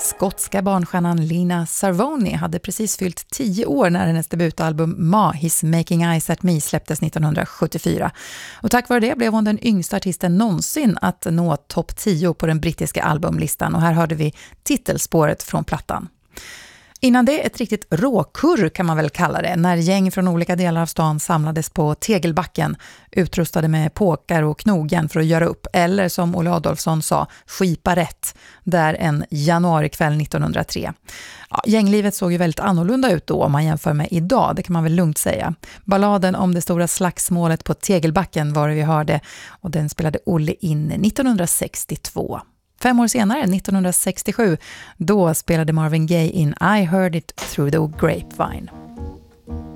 Skotska barnstjärnan Lina Sarvoni hade precis fyllt 10 år när hennes debutalbum Ma, He's Making Eyes at Me släpptes 1974. Och tack vare det blev hon den yngsta artisten någonsin att nå topp 10 på den brittiska albumlistan. Och här hörde vi titelspåret från plattan. Innan det ett riktigt råkurr kan man väl kalla det, när gäng från olika delar av stan samlades på Tegelbacken, utrustade med påkar och knogen för att göra upp, eller som Olle Adolfsson sa, skipa rätt, där en januarikväll 1903. Ja, gänglivet såg ju väldigt annorlunda ut då om man jämför med idag, det kan man väl lugnt säga. Balladen om det stora slagsmålet på Tegelbacken var det vi hörde, och den spelade Olle in 1962. 5 år senare, 1967, då spelade Marvin Gaye in I Heard It Through the Grapevine.